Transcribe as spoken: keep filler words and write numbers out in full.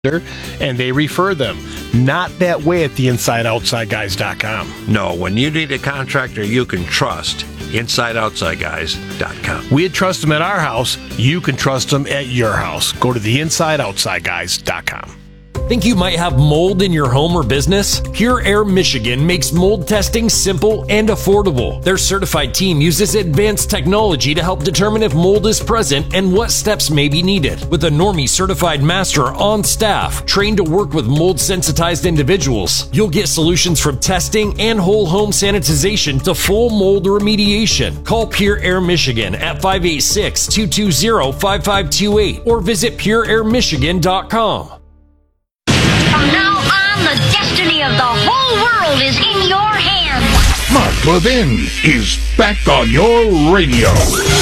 and they refer them. Not that way at the inside outside guys dot com. No, when you need a contractor you can trust, inside outside guys dot com. We'd trust them at our house. You can trust them at your house. Go to the inside outside guys dot com. Think you might have mold in your home or business? Pure Air Michigan makes mold testing simple and affordable. Their certified team uses advanced technology to help determine if mold is present and what steps may be needed. With a Normie certified master on staff, trained to work with mold sensitized individuals, you'll get solutions from testing and whole home sanitization to full mold remediation. Call Pure Air Michigan at five eight six, two two zero, five five two eight or visit pure air michigan dot com. From now on, the destiny of the whole world is in your hands. Mark Levin is back on your radio.